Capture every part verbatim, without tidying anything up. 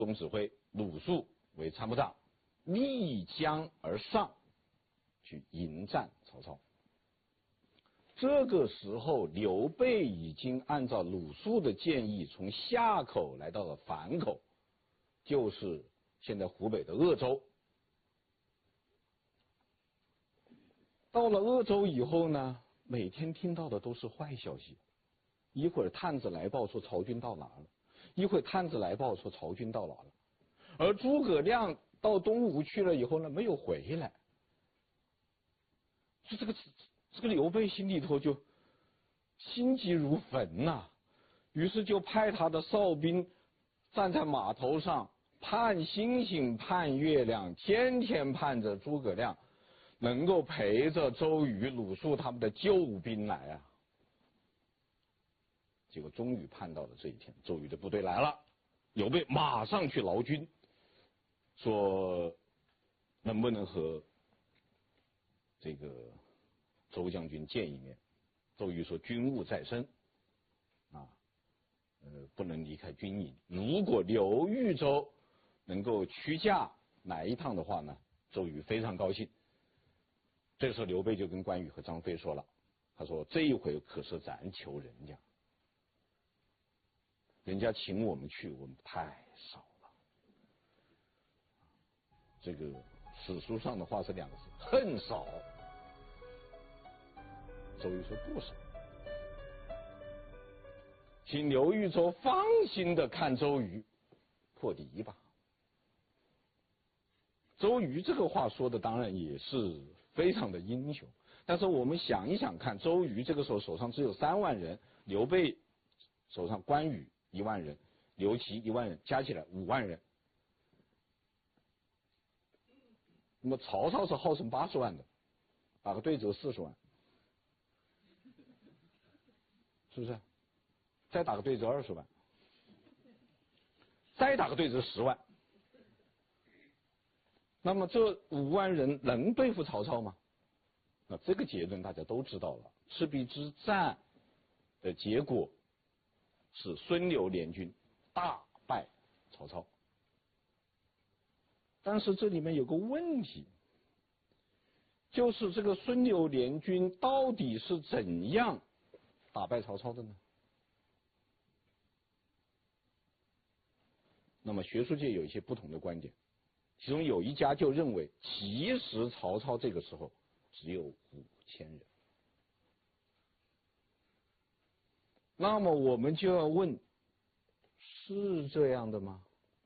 总指挥鲁肃为参谋长，逆江而上，去迎战曹操。这个时候，刘备已经按照鲁肃的建议，从夏口来到了樊口，就是现在湖北的鄂州。到了鄂州以后呢，每天听到的都是坏消息，一会儿探子来报说曹军到哪了，一会儿探子来报说曹军到哪了，而诸葛亮到东吴去了以后呢，没有回来。就这个这个刘备心里头就心急如焚呐、啊，于是就派他的哨兵站在码头上盼星星盼月亮，天天盼着诸葛亮能够陪着周瑜、鲁肃他们的救兵来啊。结果终于盼到了这一天，周瑜的部队来了，刘备马上去劳军，说能不能和这个周将军见一面。周瑜说军务在身啊，呃，不能离开军营。如果刘豫州能够屈驾来一趟的话呢，周瑜非常高兴。这时候刘备就跟关羽和张飞说了，他说这一回可是咱求人家，人家请我们去，我们太少了。这个史书上的话是两个字，恨少。周瑜说不少，请刘豫州放心的看周瑜破敌吧。周瑜这个话说的当然也是非常的英雄，但是我们想一想看，周瑜这个时候手上只有三万人，刘备手上关羽一万人，刘琦一万人，加起来五万人。那么曹操是号称八十万的，打个对折四十万，是不是？再打个对折二十万，再打个对折十万。那么这五万人能对付曹操吗？那这个结论大家都知道了。赤壁之战的结果是孙刘联军大败曹操。但是这里面有个问题，就是这个孙刘联军到底是怎样打败曹操的呢？那么学术界有一些不同的观点，其中有一家就认为，其实曹操这个时候只有五千人。那么我们就要问，是这样的吗？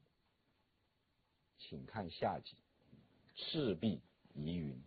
请看下集《赤壁疑云》。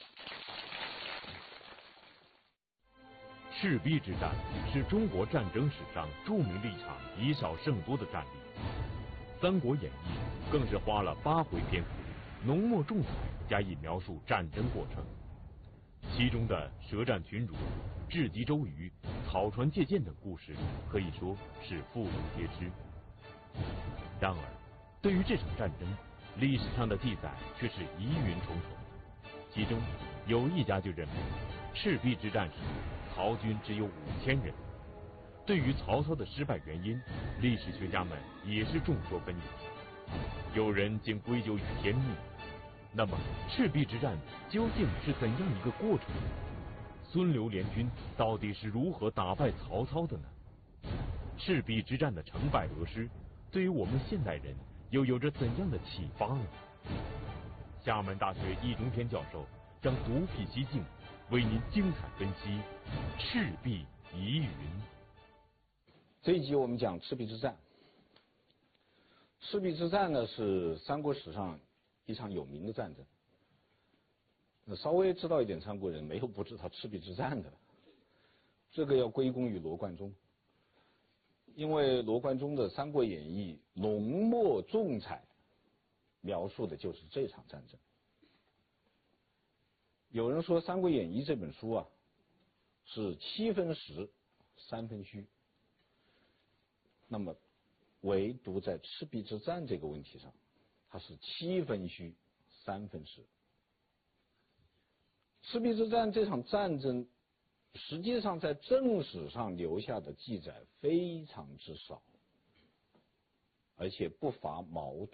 赤壁之战是中国战争史上著名的一场以少胜多的战役，《三国演义》更是花了八回篇幅，浓墨重彩加以描述战争过程。其中的舌战群儒、智击周瑜、草船借箭等故事，可以说是妇孺皆知。然而，对于这场战争，历史上的记载却是疑云重重。其中有一家就认为，赤壁之战时曹军只有五千人。对于曹操的失败原因，历史学家们也是众说纷纭。有人竟归咎于天命。那么，赤壁之战究竟是怎样一个过程？孙刘联军到底是如何打败曹操的呢？赤壁之战的成败得失，对于我们现代人又有着怎样的启发呢？厦门大学易中天教授将独辟蹊径，为您精彩分析赤壁疑云。 这一集我们讲赤壁之战。赤壁之战呢，是三国史上一场有名的战争。那稍微知道一点三国人，没有不知道赤壁之战的。这个要归功于罗贯中，因为罗贯中的《三国演义》浓墨重彩描述的就是这场战争。有人说《三国演义》这本书啊，是七分实，三分虚。那么，唯独在赤壁之战这个问题上，它是七分虚，三分实。赤壁之战这场战争，实际上在正史上留下的记载非常之少， 而且不乏矛